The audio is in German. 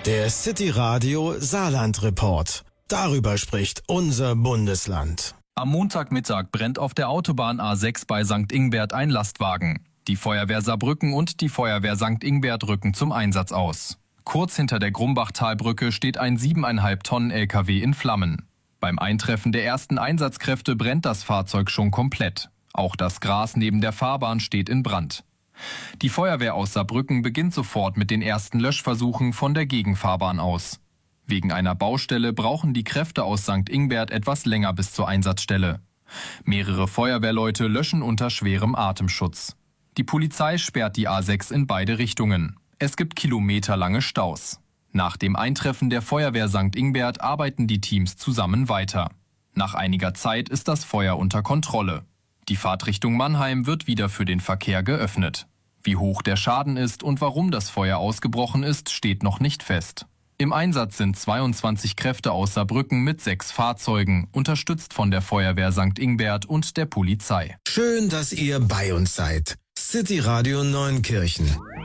Der City Radio Saarland Report. Darüber spricht unser Bundesland. Am Montagmittag brennt auf der Autobahn A6 bei St. Ingbert ein Lastwagen. Die Feuerwehr Saarbrücken und die Feuerwehr St. Ingbert rücken zum Einsatz aus. Kurz hinter der Grumbachtalbrücke steht ein 7,5 Tonnen LKW in Flammen. Beim Eintreffen der ersten Einsatzkräfte brennt das Fahrzeug schon komplett. Auch das Gras neben der Fahrbahn steht in Brand. Die Feuerwehr aus Saarbrücken beginnt sofort mit den ersten Löschversuchen von der Gegenfahrbahn aus. Wegen einer Baustelle brauchen die Kräfte aus St. Ingbert etwas länger bis zur Einsatzstelle. Mehrere Feuerwehrleute löschen unter schwerem Atemschutz. Die Polizei sperrt die A6 in beide Richtungen. Es gibt kilometerlange Staus. Nach dem Eintreffen der Feuerwehr St. Ingbert arbeiten die Teams zusammen weiter. Nach einiger Zeit ist das Feuer unter Kontrolle. Die Fahrtrichtung Mannheim wird wieder für den Verkehr geöffnet. Wie hoch der Schaden ist und warum das Feuer ausgebrochen ist, steht noch nicht fest. Im Einsatz sind 22 Kräfte aus Saarbrücken mit 6 Fahrzeugen, unterstützt von der Feuerwehr St. Ingbert und der Polizei. Schön, dass ihr bei uns seid. City Radio Neunkirchen